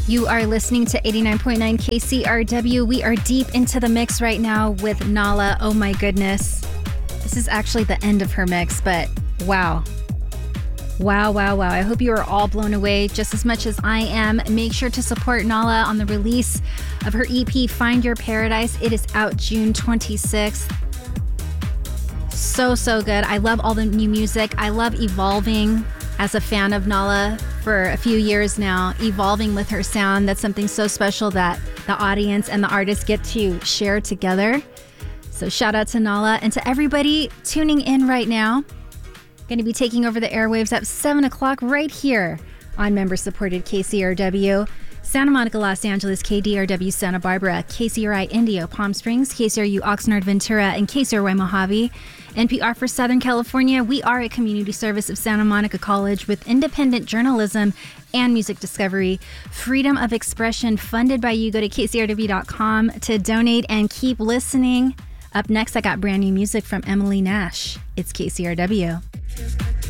You are listening to 89.9 KCRW. We are deep into the mix right now with Nala. Oh my goodness. This is actually the end of her mix, but wow. Wow. I hope you are all blown away just as much as I am. Make sure to support Nala on the release of her EP, Find Your Paradise. It is out June 26th. So good. I love all the new music. I love evolving as a fan of Nala for a few years now, evolving with her sound. That's something so special that the audience and the artists get to share together. So shout out to Nala and to everybody tuning in right now. Going to be taking over the airwaves at 7 o'clock right here on member-supported KCRW. Santa Monica, Los Angeles, KDRW, Santa Barbara, KCRI, Indio, Palm Springs, KCRU, Oxnard, Ventura, and KCRY, Mojave. NPR for Southern California. We are a community service of Santa Monica College with independent journalism and music discovery. Freedom of expression funded by you. Go to kcrw.com to donate and keep listening. Up next, I got brand new music from Emily Nash. It's KCRW.